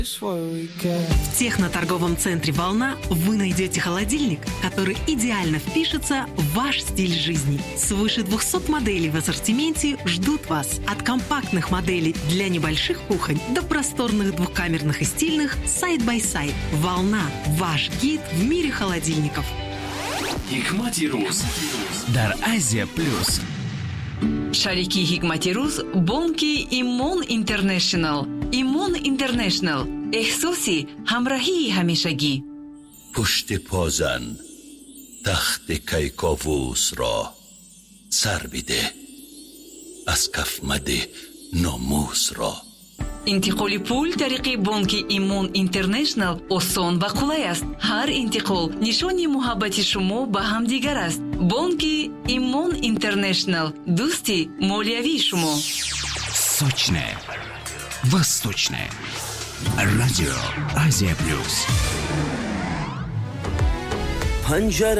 В техноторговом центре «Волна» вы найдете холодильник, который идеально впишется в ваш стиль жизни. Свыше 200 моделей в ассортименте ждут вас. От компактных моделей для небольших кухонь до просторных двухкамерных и стильных сайд-бай-сайд. «Волна» – ваш гид в мире холодильников. Hikmati Ruz дар Азия Плюс. Шарики Hikmati Ruz бонки Имон Интернешнл. Имон Интернешнл. احساسی همراهی همیشگی. پشت پازن تخت کیکاووس را سر بده، از کف مده ناموس را. انتقال پول طریق بانک ایمون اینترنشنل آسان و قلای است. هر انتقال نشانی محبت شما به همدیگر است. بانک ایمون اینترنشنل، دوستی مالیوی شما. Сочное, восточное. Радио Азия Плюс.